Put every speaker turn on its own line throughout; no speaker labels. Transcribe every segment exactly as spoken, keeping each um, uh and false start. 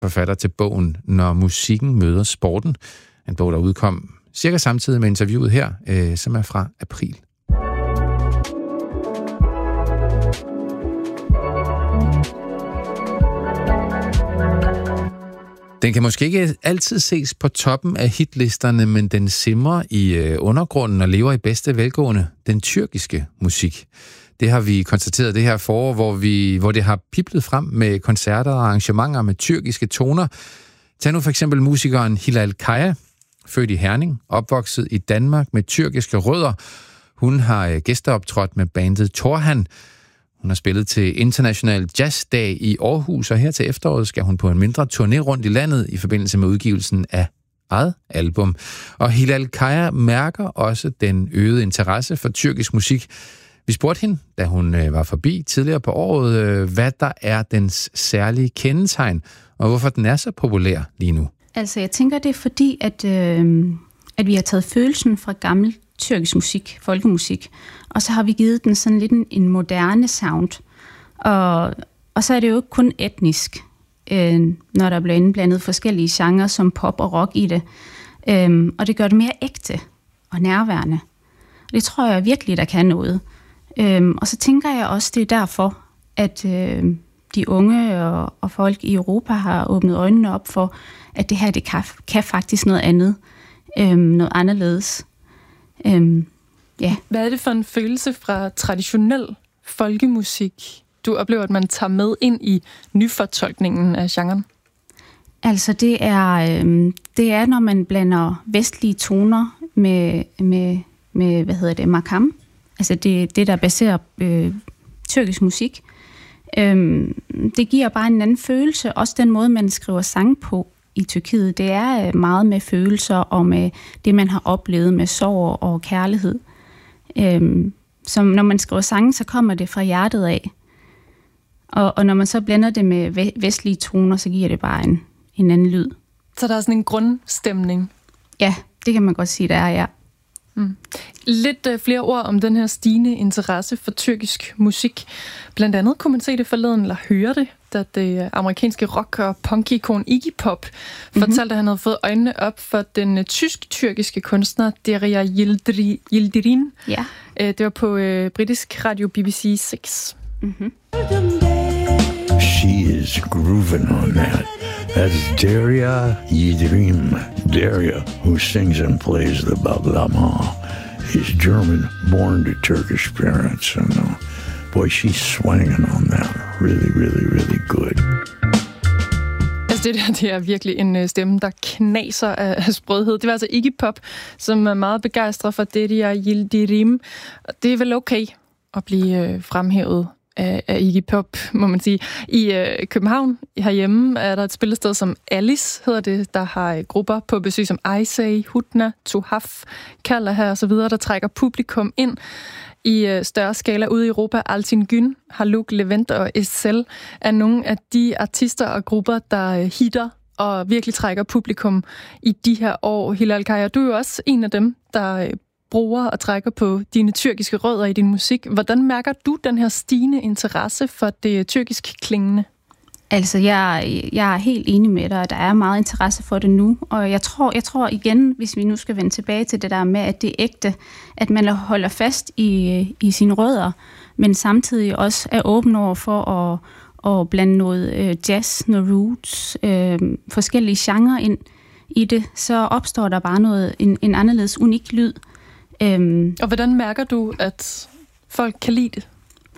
forfatter til bogen Når musikken møder sporten. En bog, der udkom cirka samtidig med interviewet her, øh, som er fra april. Den kan måske ikke altid ses på toppen af hitlisterne, men den simrer i øh, undergrunden og lever i bedste velgående. Den tyrkiske musik. Det har vi konstateret det her forår, hvor, vi, hvor det har piblet frem med koncerter og arrangementer med tyrkiske toner. Tag nu for eksempel musikeren Hilal Kaya, født i Herning, opvokset i Danmark med tyrkiske rødder. Hun har gæsteoptrådt med bandet Torhan. Hun har spillet til International Jazz Day i Aarhus, og her til efteråret skal hun på en mindre turné rundt i landet i forbindelse med udgivelsen af eget album. Og Hilal Kaya mærker også den øgede interesse for tyrkisk musik. Vi spurgte hende, da hun var forbi tidligere på året, hvad der er dens særlige kendetegn, og hvorfor den er så populær lige nu.
Altså, jeg tænker, det er fordi, at, øh, at vi har taget følelsen fra gammel tyrkisk musik, folkemusik, og så har vi givet den sådan lidt en, en moderne sound. Og, og så er det jo ikke kun etnisk, øh, når der bliver indblandet forskellige genrer som pop og rock i det. Øh, og det gør det mere ægte og nærværende. Og det tror jeg virkelig, der kan noget. Øh, og så tænker jeg også, det er derfor, at øh, de unge og, og folk i Europa har åbnet øjnene op for, at det her det kan, kan faktisk noget andet, øh, noget anderledes. Øh, ja.
Hvad er det for en følelse fra traditionel folkemusik, du oplever, at man tager med ind i nyfortolkningen af genren?
Altså det er, øh, det er når man blander vestlige toner med, med, med hvad hedder det, makam. Altså det, det der baserer øh, tyrkisk musik. Øh, det giver bare en anden følelse. Også den måde, man skriver sang på i Tyrkiet, det er meget med følelser og med det, man har oplevet med sorg og kærlighed. Øh, som når man skriver sange, så kommer det fra hjertet af. Og, og når man så blander det med vestlige toner, så giver det bare en, en anden lyd.
Så der er sådan en grundstemning?
Ja, det kan man godt sige, der er, ja.
Mm. Lidt uh, flere ord om den her stigende interesse for tyrkisk musik. Blandt andet kunne man se det forleden, eller høre det, da det amerikanske rock- og punk-ikon Iggy Pop mm-hmm. fortalte, at han havde fået øjnene op for den uh, tysk-tyrkiske kunstner Derya Yildirim.
Ja.
Uh, det var på uh, britisk radio B B C seks. Mm-hmm.
She is grooving on that. That's Derya Yildirim. Derya, who sings and plays the baglama, is German, born to Turkish parents. And uh, boy, she's swinging on that really, really, really good.
Altså det der, det er virkelig en stemme, der knaser af sprødhed. Det var altså Iggy Pop, som er meget begejstret for Derya Yildirim. Det er vel okay at blive fremhævet af, af Iggy Pop, må man sige. I øh, København herhjemme er der et spillested, som Alice hedder det, der har grupper på besøg som Aysay, Hutna, Tuhaf, Kalder her og så videre, der trækker publikum ind i øh, større skala ude i Europa. Altin Gün, Haluk Levent og Essel er nogle af de artister og grupper, der øh, hitter og virkelig trækker publikum i de her år. Hilal Kaya, du er jo også en af dem, der øh, bruger og trækker på dine tyrkiske rødder i din musik. Hvordan mærker du den her stigende interesse for det tyrkisk klingende?
Altså, jeg, jeg er helt enig med dig, at der er meget interesse for det nu. Og jeg tror, jeg tror igen, hvis vi nu skal vende tilbage til det der med, at det er ægte, at man holder fast i, i sine rødder, men samtidig også er åben over for at, at blande noget øh, jazz, noget roots, øh, forskellige genrer ind i det, så opstår der bare noget, en, en anderledes unik lyd. Øhm,
og hvordan mærker du, at folk kan lide det?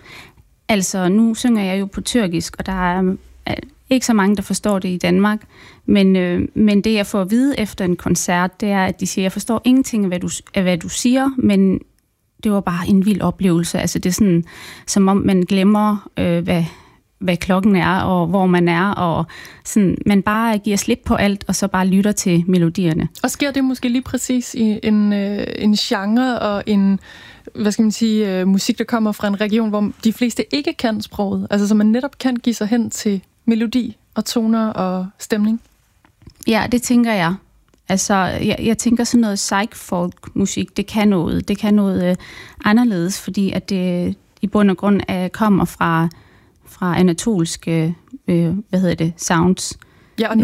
Altså, nu synger jeg jo på tyrkisk, og der er, er ikke så mange, der forstår det i Danmark. Men, øh, men det, jeg får at vide efter en koncert, det er, at de siger, jeg forstår ingenting af, hvad du, af, hvad du siger, men det var bare en vild oplevelse. Altså, det er sådan, som om man glemmer, øh, hvad, hvad klokken er, og hvor man er, og sådan, man bare giver slip på alt, og så bare lytter til melodierne.
Og sker det måske lige præcis i en, øh, en genre og en, hvad skal man sige, øh, musik, der kommer fra en region, hvor de fleste ikke kan sproget, altså så man netop kan give sig hen til melodi og toner og stemning? Ja,
det tænker jeg. Altså, jeg, jeg tænker sådan noget psych-folk-musik, det kan noget, det kan noget øh, anderledes, fordi at det i bund og grund er, kommer fra fra anatolske, øh, hvad hedder det, sounds.
Ja, og